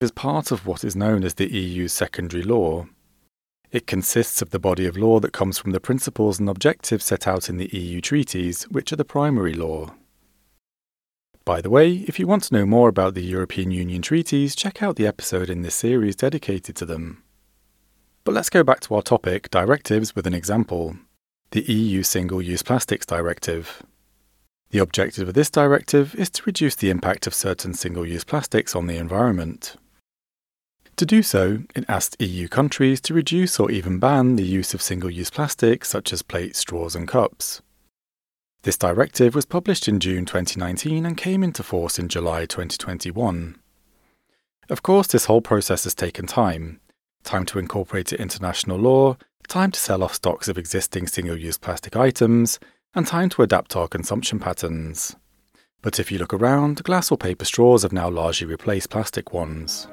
is part of what is known as the EU's secondary law. It consists of the body of law that comes from the principles and objectives set out in the EU treaties, which are the primary law. By the way, if you want to know more about the European Union treaties, check out the episode in this series dedicated to them. But let's go back to our topic, directives, with an example. The EU Single-Use Plastics Directive. The objective of this directive is to reduce the impact of certain single-use plastics on the environment. To do so, it asks EU countries to reduce or even ban the use of single-use plastics such as plates, straws and cups. This directive was published in June 2019 and came into force in July 2021. Of course, this whole process has taken time to incorporate it into national law, time to sell off stocks of existing single-use plastic items, and time to adapt our consumption patterns. But if you look around, glass or paper straws have now largely replaced plastic ones.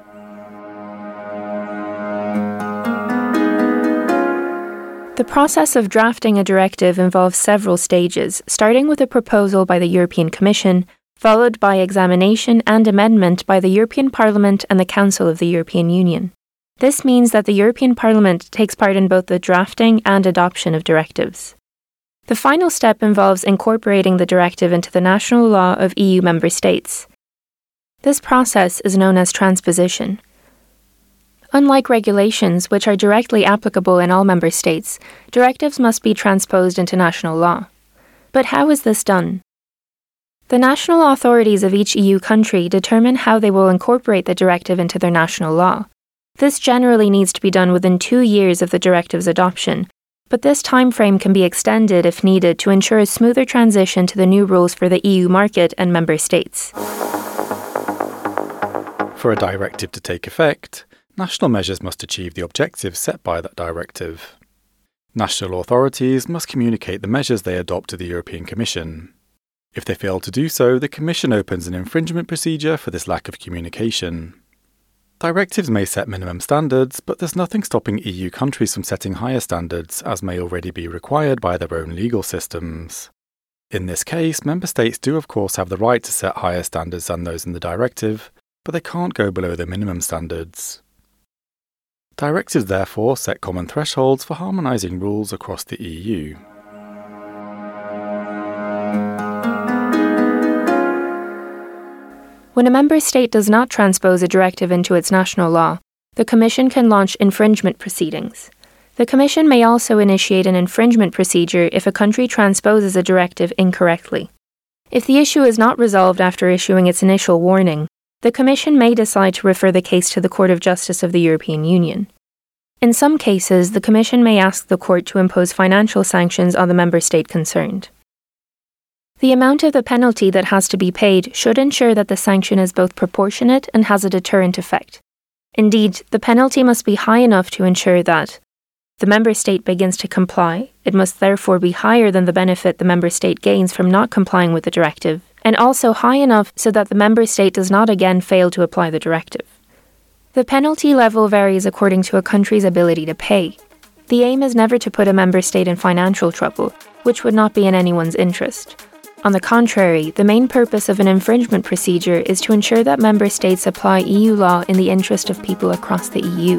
The process of drafting a directive involves several stages, starting with a proposal by the European Commission, followed by examination and amendment by the European Parliament and the Council of the European Union. This means that the European Parliament takes part in both the drafting and adoption of directives. The final step involves incorporating the directive into the national law of EU member states. This process is known as transposition. Unlike regulations, which are directly applicable in all member states, directives must be transposed into national law. But how is this done? The national authorities of each EU country determine how they will incorporate the directive into their national law. This generally needs to be done within 2 years of the directive's adoption, but this timeframe can be extended if needed to ensure a smoother transition to the new rules for the EU market and member states. For a directive to take effect, national measures must achieve the objectives set by that directive. National authorities must communicate the measures they adopt to the European Commission. If they fail to do so, the Commission opens an infringement procedure for this lack of communication. Directives may set minimum standards, but there's nothing stopping EU countries from setting higher standards, as may already be required by their own legal systems. In this case, member states do of course have the right to set higher standards than those in the directive, but they can't go below the minimum standards. Directives therefore set common thresholds for harmonising rules across the EU. When a member state does not transpose a directive into its national law, the Commission can launch infringement proceedings. The Commission may also initiate an infringement procedure if a country transposes a directive incorrectly. If the issue is not resolved after issuing its initial warning, the Commission may decide to refer the case to the Court of Justice of the European Union. In some cases, the Commission may ask the Court to impose financial sanctions on the member state concerned. The amount of the penalty that has to be paid should ensure that the sanction is both proportionate and has a deterrent effect. Indeed, the penalty must be high enough to ensure that the member state begins to comply. It must therefore be higher than the benefit the member state gains from not complying with the directive, and also high enough so that the member state does not again fail to apply the directive. The penalty level varies according to a country's ability to pay. The aim is never to put a member state in financial trouble, which would not be in anyone's interest. On the contrary, the main purpose of an infringement procedure is to ensure that member states apply EU law in the interest of people across the EU.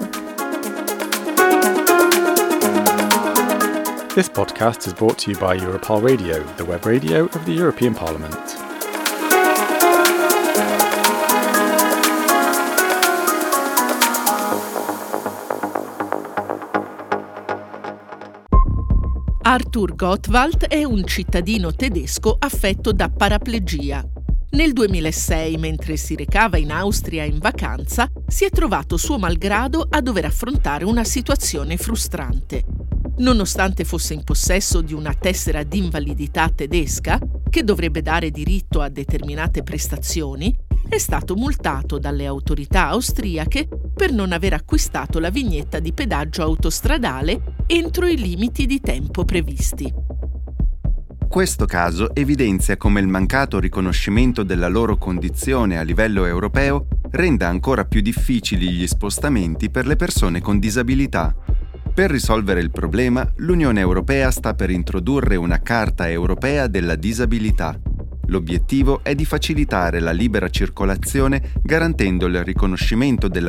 This podcast is brought to you by Europol Radio, the web radio of the European Parliament. Arthur Gottwald è un cittadino tedesco affetto da paraplegia. Nel 2006, mentre si recava in Austria in vacanza, si è trovato suo malgrado a dover affrontare una situazione frustrante. Nonostante fosse in possesso di una tessera d'invalidità tedesca, che dovrebbe dare diritto a determinate prestazioni, è stato multato dalle autorità austriache per non aver acquistato la vignetta di pedaggio autostradale entro i limiti di tempo previsti. Questo caso evidenzia come il mancato riconoscimento della loro condizione a livello europeo renda ancora più difficili gli spostamenti per le persone con disabilità. Per risolvere il problema, l'Unione Europea sta per introdurre una Carta Europea della Disabilità. L'obiettivo è di facilitare la libera circolazione garantendo il riconoscimento della